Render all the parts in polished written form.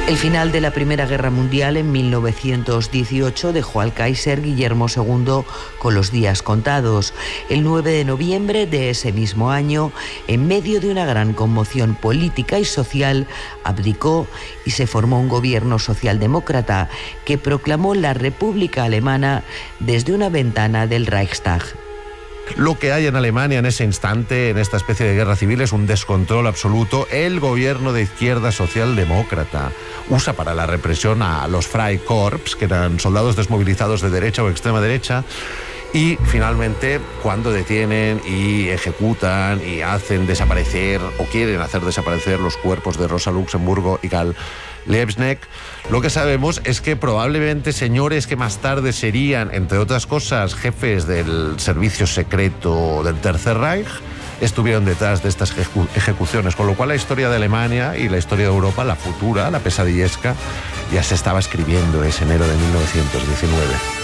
El final de la Primera Guerra Mundial en 1918 dejó al Kaiser Guillermo II con los días contados. El 9 de noviembre de ese mismo año, en medio de una gran conmoción política y social, abdicó y se formó un gobierno socialdemócrata que proclamó la República Alemana desde una ventana del Reichstag. Lo que hay en Alemania en ese instante, en esta especie de guerra civil, es un descontrol absoluto. El gobierno de izquierda socialdemócrata usa para la represión a los Freikorps, que eran soldados desmovilizados de derecha o extrema derecha, y finalmente, cuando detienen y ejecutan y hacen desaparecer o quieren hacer desaparecer los cuerpos de Rosa Luxemburgo y Karl Liebknecht, lo que sabemos es que probablemente señores que más tarde serían, entre otras cosas, jefes del servicio secreto del Tercer Reich, estuvieron detrás de estas ejecuciones, con lo cual la historia de Alemania y la historia de Europa, la futura, la pesadillesca, ya se estaba escribiendo ese enero de 1919.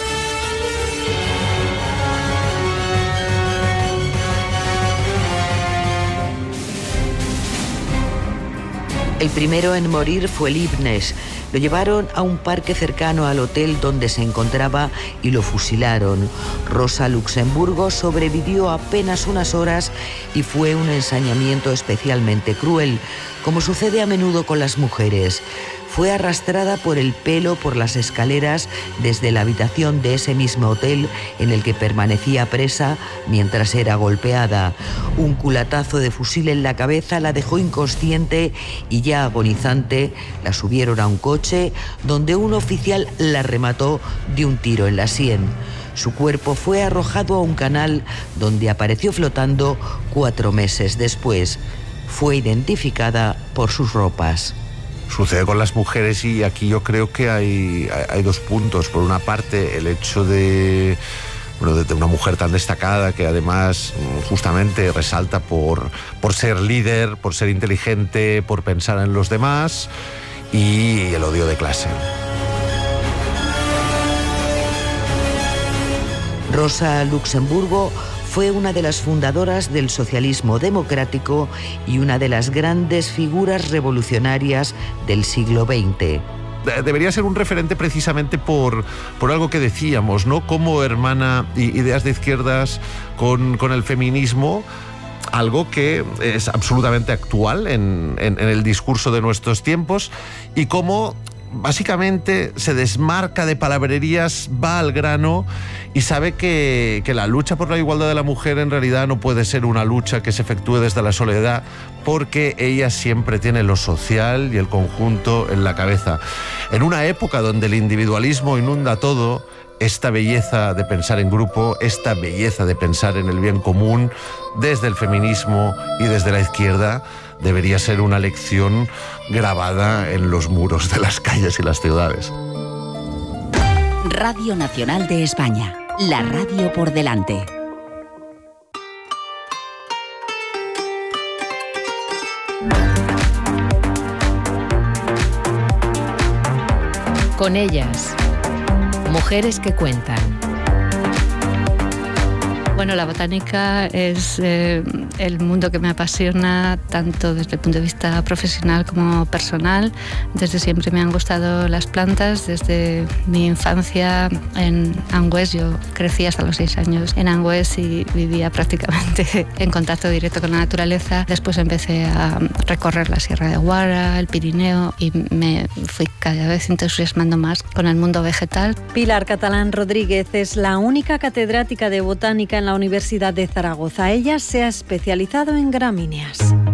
El primero en morir fue Liebknecht. Lo llevaron a un parque cercano al hotel donde se encontraba y lo fusilaron. Rosa Luxemburgo sobrevivió apenas unas horas y fue un ensañamiento especialmente cruel, como sucede a menudo con las mujeres. Fue arrastrada por el pelo por las escaleras desde la habitación de ese mismo hotel en el que permanecía presa mientras era golpeada. Un culatazo de fusil en la cabeza la dejó inconsciente y ya agonizante la subieron a un coche donde un oficial la remató de un tiro en la sien. Su cuerpo fue arrojado a un canal donde apareció flotando 4 meses después. Fue identificada por sus ropas. Sucede con las mujeres y aquí yo creo que hay 2 puntos. Por una parte, el hecho de una mujer tan destacada que además justamente resalta por ser líder, por ser inteligente, por pensar en los demás, y el odio de clase. Rosa Luxemburgo fue una de las fundadoras del socialismo democrático y una de las grandes figuras revolucionarias del siglo XX. Debería ser un referente precisamente por algo que decíamos, ¿no? Como hermana ideas de izquierdas con el feminismo, algo que es absolutamente actual en el discurso de nuestros tiempos, y cómo básicamente se desmarca de palabrerías, va al grano y sabe que la lucha por la igualdad de la mujer en realidad no puede ser una lucha que se efectúe desde la soledad, porque ella siempre tiene lo social y el conjunto en la cabeza. En una época donde el individualismo inunda todo, esta belleza de pensar en grupo, esta belleza de pensar en el bien común, desde el feminismo y desde la izquierda, debería ser una lección grabada en los muros de las calles y las ciudades. Radio Nacional de España, la radio por delante. Con ellas, mujeres que cuentan. Bueno, la botánica es el mundo que me apasiona tanto desde el punto de vista profesional como personal. Desde siempre me han gustado las plantas, desde mi infancia en Angüés. Yo crecí hasta los 6 años en Angüés y vivía prácticamente en contacto directo con la naturaleza. Después empecé a recorrer la Sierra de Guara, el Pirineo, y me fui cada vez entusiasmando más con el mundo vegetal. Pilar Catalán Rodríguez es la única catedrática de botánica en la Universidad de Zaragoza. Ella se ha especializado en gramíneas.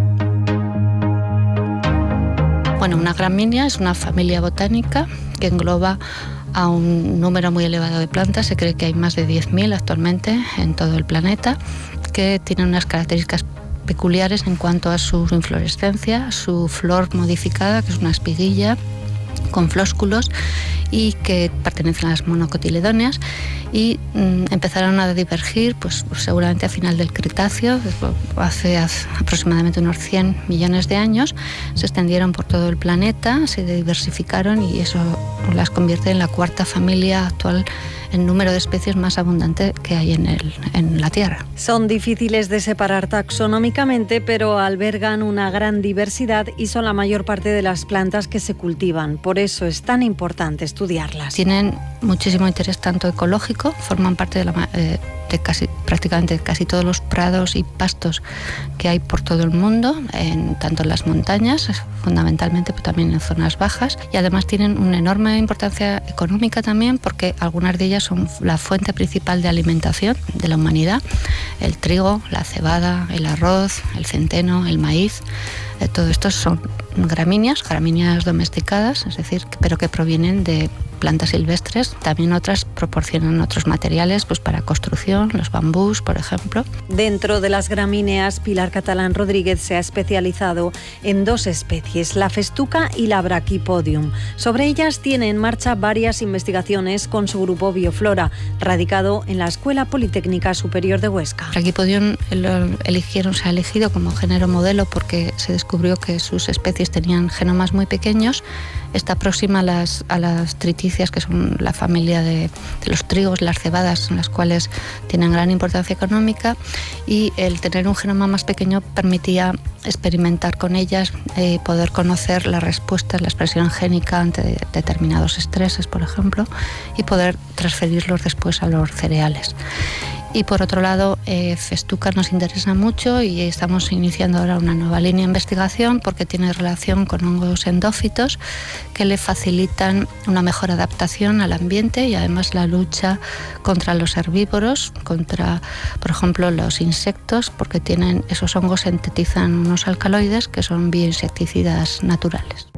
Bueno, una gramínea es una familia botánica que engloba a un número muy elevado de plantas. Se cree que hay más de 10.000 actualmente en todo el planeta, que tienen unas características peculiares en cuanto a su inflorescencia, su flor modificada, que es una espiguilla con flósculos, y que pertenecen a las monocotiledóneas, y empezaron a divergir pues seguramente a final del Cretáceo, hace aproximadamente unos 100 millones de años. Se extendieron por todo el planeta, se diversificaron y eso las convierte en la 4ª familia actual el número de especies más abundante que hay en la Tierra. Son difíciles de separar taxonómicamente, pero albergan una gran diversidad y son la mayor parte de las plantas que se cultivan. Por eso es tan importante estudiarlas. Tienen muchísimo interés tanto ecológico, forman parte de prácticamente casi todos los prados y pastos que hay por todo el mundo, tanto en las montañas, fundamentalmente, pero también en zonas bajas, y además tienen una enorme importancia económica también, porque algunas de ellas son la fuente principal de alimentación de la humanidad: el trigo, la cebada, el arroz, el centeno, el maíz. Todo esto son gramíneas domesticadas, es decir, pero que provienen de plantas silvestres. También otras proporcionan otros materiales, pues para construcción, los bambús, por ejemplo. Dentro de las gramíneas, Pilar Catalán Rodríguez se ha especializado en 2 especies, la festuca y la Brachypodium. Sobre ellas tiene en marcha varias investigaciones con su grupo Bioflora, radicado en la Escuela Politécnica Superior de Huesca. Brachypodium se ha elegido como género modelo porque se descubrió que sus especies tenían genomas muy pequeños. Está próxima a las triticias, que son la familia de los trigos, las cebadas, en las cuales tienen gran importancia económica, y el tener un genoma más pequeño permitía experimentar con ellas, poder conocer las respuestas, la expresión génica ante determinados estreses, por ejemplo, y poder transferirlos después a los cereales. Y por otro lado, festuca nos interesa mucho y estamos iniciando ahora una nueva línea de investigación porque tiene relación con hongos endófitos que le facilitan una mejor adaptación al ambiente y además la lucha contra los herbívoros, contra, por ejemplo, los insectos, porque esos hongos sintetizan unos alcaloides que son bioinsecticidas naturales.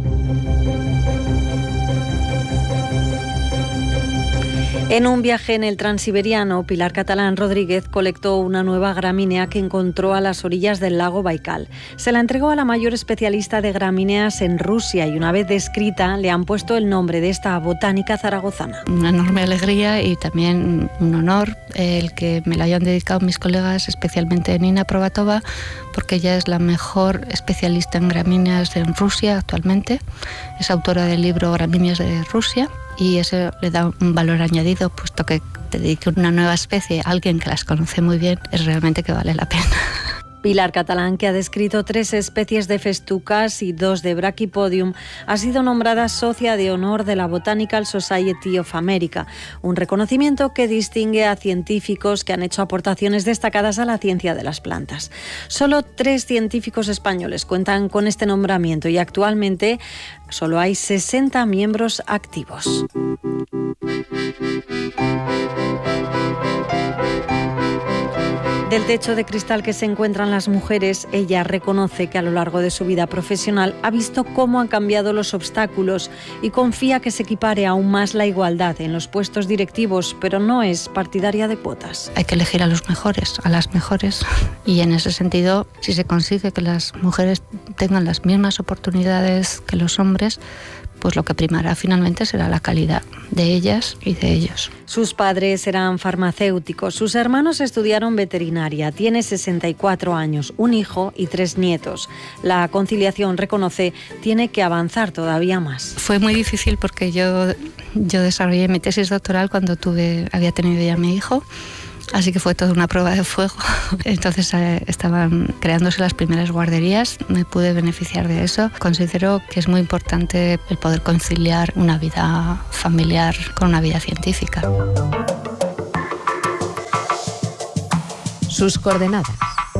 En un viaje en el Transiberiano, Pilar Catalán Rodríguez colectó una nueva gramínea que encontró a las orillas del lago Baikal. Se la entregó a la mayor especialista de gramíneas en Rusia y una vez descrita le han puesto el nombre de esta botánica zaragozana. Una enorme alegría y también un honor el que me la hayan dedicado mis colegas, especialmente Nina Provatova, porque ella es la mejor especialista en gramíneas en Rusia actualmente. Es autora del libro Gramíneas de Rusia. Y eso le da un valor añadido, puesto que te dedique una nueva especie a alguien que las conoce muy bien, es realmente que vale la pena. Pilar Catalán, que ha descrito 3 especies de festucas y 2 de Brachypodium, ha sido nombrada socia de honor de la Botanical Society of America, un reconocimiento que distingue a científicos que han hecho aportaciones destacadas a la ciencia de las plantas. Solo 3 científicos españoles cuentan con este nombramiento y actualmente solo hay 60 miembros activos. Del techo de cristal que se encuentran las mujeres, ella reconoce que a lo largo de su vida profesional ha visto cómo han cambiado los obstáculos y confía que se equipare aún más la igualdad en los puestos directivos, pero no es partidaria de cuotas. Hay que elegir a los mejores, a las mejores, y en ese sentido, si se consigue que las mujeres tengan las mismas oportunidades que los hombres, pues lo que primará finalmente será la calidad de ellas y de ellos. Sus padres eran farmacéuticos, sus hermanos estudiaron veterinaria, tiene 64 años, un hijo y 3 nietos. La conciliación, reconoce, tiene que avanzar todavía más. Fue muy difícil porque yo desarrollé mi tesis doctoral cuando había tenido ya mi hijo. Así que fue toda una prueba de fuego. Entonces estaban creándose las primeras guarderías, me pude beneficiar de eso. Considero que es muy importante el poder conciliar una vida familiar con una vida científica. Sus coordenadas.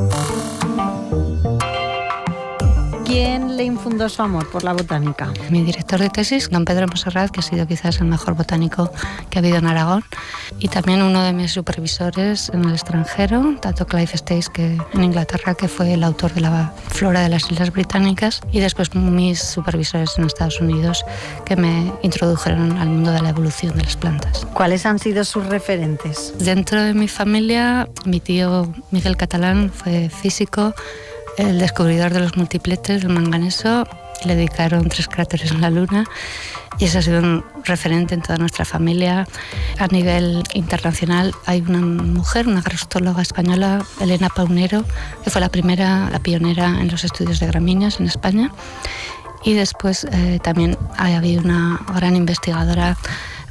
¿Quién le infundó su amor por la botánica? Mi director de tesis, don Pedro Monserrat, que ha sido quizás el mejor botánico que ha habido en Aragón, y también uno de mis supervisores en el extranjero, tanto Clive Stace, que en Inglaterra, que fue el autor de la flora de las Islas Británicas, y después mis supervisores en Estados Unidos, que me introdujeron al mundo de la evolución de las plantas. ¿Cuáles han sido sus referentes? Dentro de mi familia, mi tío Miguel Catalán fue físico, el descubridor de los multipletes, del manganeso. Le dedicaron 3 cráteres en la Luna y ese ha sido un referente en toda nuestra familia. A nivel internacional hay una mujer, una grostóloga española, Elena Paunero, que fue la pionera en los estudios de gramíneas en España. Y después también ha habido una gran investigadora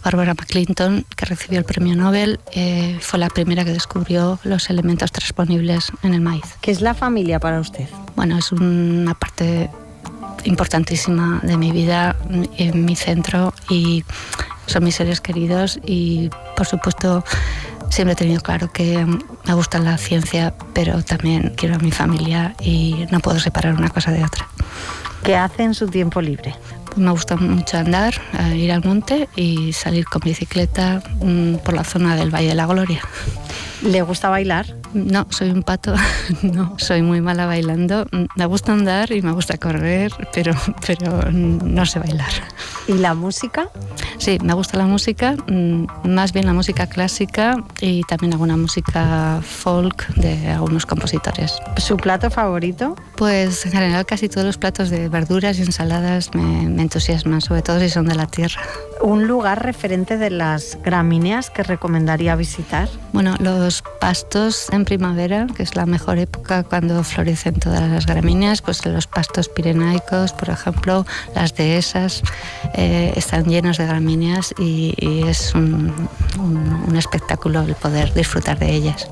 Barbara McClinton, que recibió el premio Nobel, fue la primera que descubrió los elementos transponibles en el maíz. ¿Qué es la familia para usted? Bueno, es una parte importantísima de mi vida, en mi centro, y son mis seres queridos, y por supuesto siempre he tenido claro que me gusta la ciencia, pero también quiero a mi familia y no puedo separar una cosa de otra. ¿Qué hace en su tiempo libre? Pues me gusta mucho andar, ir al monte y salir con bicicleta por la zona del Valle de la Gloria. ¿Le gusta bailar? No, soy un pato, no, soy muy mala bailando. Me gusta andar y me gusta correr, pero no sé bailar. ¿Y la música? Sí, me gusta la música, más bien la música clásica y también alguna música folk de algunos compositores. ¿Su plato favorito? Pues en general casi todos los platos de verduras y ensaladas me entusiasman, sobre todo si son de la tierra. ¿Un lugar referente de las gramíneas que recomendaría visitar? Bueno, los pastos en primavera, que es la mejor época cuando florecen todas las gramíneas, pues los pastos pirenaicos, por ejemplo, las dehesas, están llenos de gramíneas y es un espectáculo el poder disfrutar de ellas.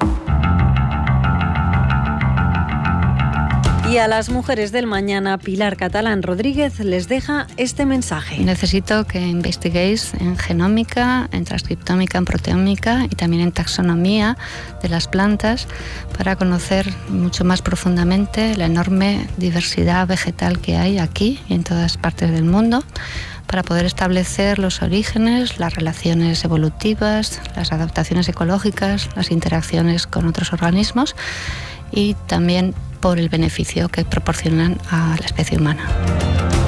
Y a las mujeres del mañana, Pilar Catalán Rodríguez les deja este mensaje. Necesito que investiguéis en genómica, en transcriptómica, en proteómica y también en taxonomía de las plantas para conocer mucho más profundamente la enorme diversidad vegetal que hay aquí y en todas partes del mundo, para poder establecer los orígenes, las relaciones evolutivas, las adaptaciones ecológicas, las interacciones con otros organismos y también por el beneficio que proporcionan a la especie humana.